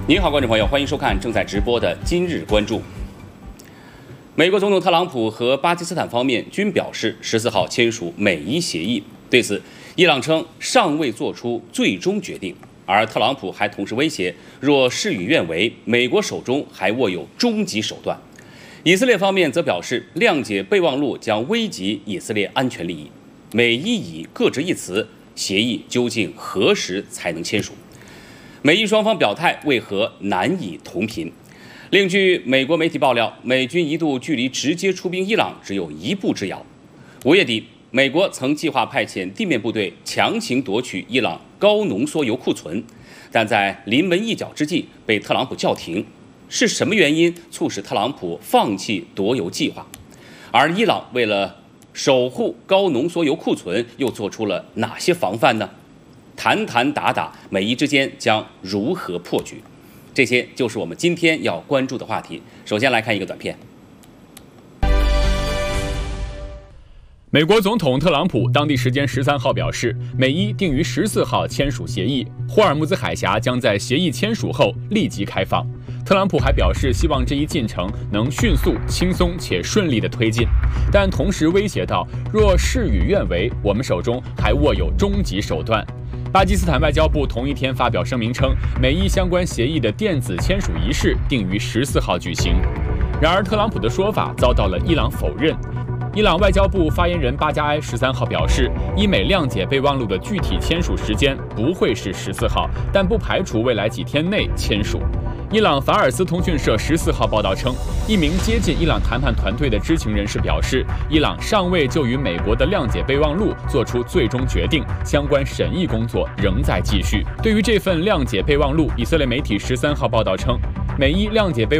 您好，观众朋友，欢迎收看正在直播的今日关注。美国总统特朗普和巴基斯坦方面均表示14号签署美伊协议。对此，伊朗称尚未做出最终决定，而特朗普还同时威胁，若事与愿违，美国手中还握有终极手段。以色列方面则表示，谅解备忘录将危及以色列安全利益。美伊以各执一词，协议究竟何时才能签署？美伊双方表态为何难以同频？另据美国媒体爆料，美军一度距离直接出兵伊朗只有1步之遥。5月底，美国曾计划派遣地面部队强行夺取伊朗高浓缩铀库存，但在临门一脚之际被特朗普叫停。是什么原因促使特朗普放弃夺铀计划？而伊朗为了守护高浓缩铀库存，又做出了哪些防范呢？谈谈打打，美伊之间将如何破局？这些就是我们今天要关注的话题。首先来看一个短片。 美国总统特朗普当地时间13号表示，美伊定于14号签署协议，霍尔木兹海峡将在协议签署后立即开放。特朗普还表示，希望这一进程能迅速、轻松且顺利地推进，但同时威胁到，若事与愿违，我们手中还握有终极手段。巴基斯坦外交部同一天发表声明称，美伊相关协议的电子签署仪式定于14号举行。然而，特朗普的说法遭到了伊朗否认。伊朗外交部发言人巴加埃13号表示，伊美谅解备忘录的具体签署时间不会是14号，但不排除未来几天内签署。伊朗法尔斯通讯社14号报道称，一名接近伊朗谈判团队的知情人士表示，伊朗尚未就与美国的谅解备忘录做出最终决定，相关审议工作仍在继续。对于这份谅解备忘录，以色列媒体13号报道称，美伊谅解备